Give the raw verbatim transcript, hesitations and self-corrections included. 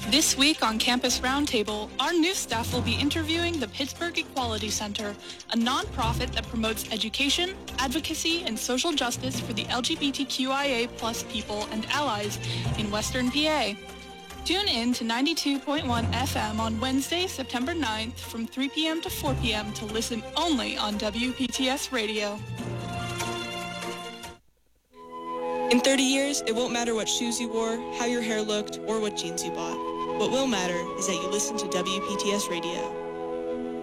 This week on Campus Roundtable, our new staff will be interviewing the Pittsburgh Equality Center, a nonprofit that promotes education, advocacy, and social justice for the L G B T Q I A plus people and allies in Western P A. Tune in to ninety-two point one F M on Wednesday, September ninth from three p.m. to four p.m. to listen only on W P T S Radio. In thirty years, it won't matter what shoes you wore, how your hair looked, or what jeans you bought. What will matter is that you listen to W P T S Radio.